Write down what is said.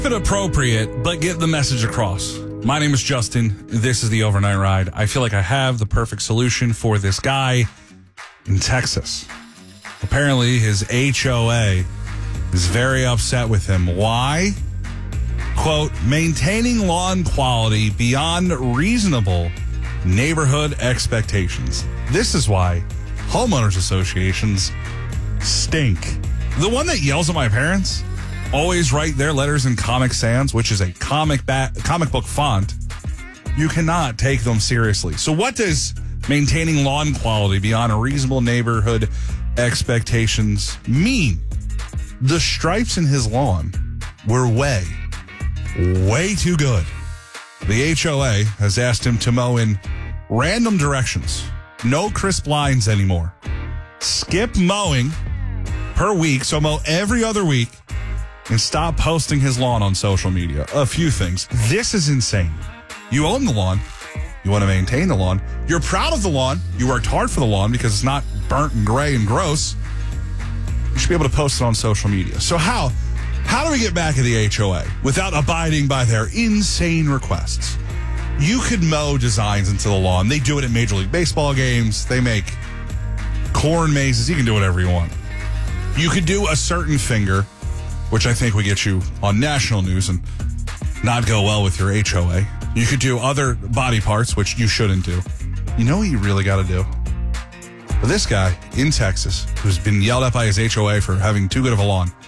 it appropriate, but get the message across. My name is Justin. This is the Overnight Ride. I feel like I have the perfect solution for this guy in Texas. Apparently, his HOA is very upset with him. Why? Quote, maintaining lawn quality beyond reasonable neighborhood expectations. This is why homeowners associations stink. The one that yells at my parents always write their letters in Comic Sans, which is a comic book font. You cannot take them seriously. So what does maintaining lawn quality beyond a reasonable neighborhood expectations mean? The stripes in his lawn were way too good. The HOA has asked him to mow in random directions. No crisp lines anymore. Skip mowing per week, so mow every other week, and stop posting his lawn on social media. A few things. This is insane. You own the lawn. You want to maintain the lawn. You're proud of the lawn. You worked hard for the lawn because it's not burnt and gray and gross. You should be able to post it on social media. So how do we get back at the HOA without abiding by their insane requests? You could mow designs into the lawn. They do it at Major League Baseball games. They make corn mazes. You can do whatever you want. You could do a certain finger, which I think would get you on national news and not go well with your HOA. You could do other body parts, which you shouldn't do. You know what you really got to do? This guy in Texas, who's been yelled at by his HOA for having too good of a lawn,